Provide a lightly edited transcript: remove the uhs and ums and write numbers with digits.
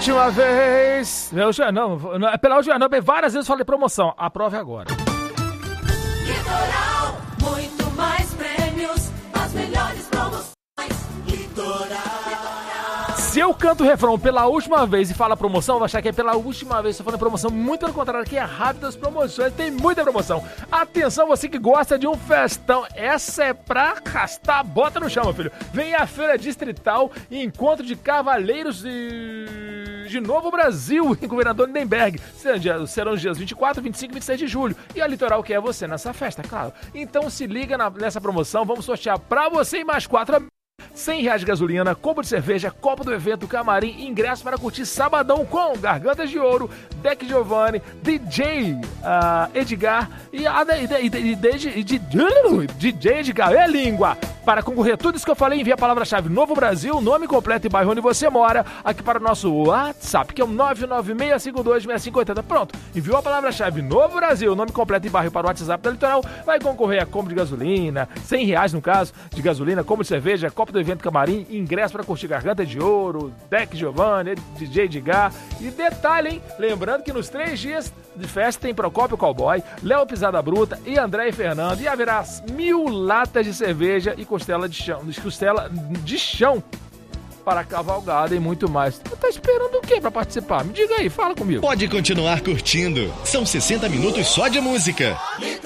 última vez... Pela última vez, várias vezes falei promoção. Aprove agora. Litoral, muito mais prêmios, as melhores promoções. Litoral. Se eu canto o refrão pela última vez e falo promoção, vai achar que é pela última vez. Estou falando promoção, muito pelo contrário, aqui é rápido as promoções, tem muita promoção. Atenção, você que gosta de um festão, essa é pra arrastar a bota no chão, meu filho. Vem a Feira Distrital e Encontro de Cavaleiros de Novo Brasil, em Governador Lindenberg. Serão os dias 24, 25 e 26 de julho. E a Litoral quer você nessa festa, claro. Então se liga nessa promoção, vamos sortear pra você e mais 4 amigos. R$100 de gasolina, combo de cerveja, copo do evento, camarim, ingresso para curtir sabadão com Gargantas de Ouro, Deck Giovanni, DJ Edgar e DJ Edgar, é língua. Para concorrer a tudo isso que eu falei, envie a palavra-chave Novo Brasil, nome completo e bairro onde você mora, aqui para o nosso WhatsApp, que é o 996526580. Pronto, enviou a palavra-chave Novo Brasil, nome completo e bairro para o WhatsApp da Litoral, vai concorrer a combo de gasolina, R$100 no caso, de gasolina, combo de cerveja, copo do evento camarim, ingresso para curtir Garganta de Ouro, Deck Giovanni, DJ Edgar. E detalhe, hein? Lembrando que nos 3 dias de festa tem Procópio Cowboy, Léo Pisada Bruta e André e Fernando. E haverá 1000 latas de cerveja e costela de chão para cavalgada e muito mais. Tu tá esperando o quê para participar? Me diga aí, fala comigo. Pode continuar curtindo. São 60 minutos só de música.